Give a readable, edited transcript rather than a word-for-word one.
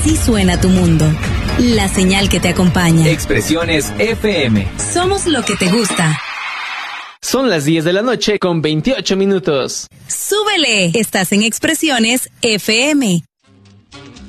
Así suena tu mundo. La señal que te acompaña. Expresiones FM. Somos lo que te gusta. Son las 10 de la noche con 28 minutos. ¡Súbele! Estás en Expresiones FM.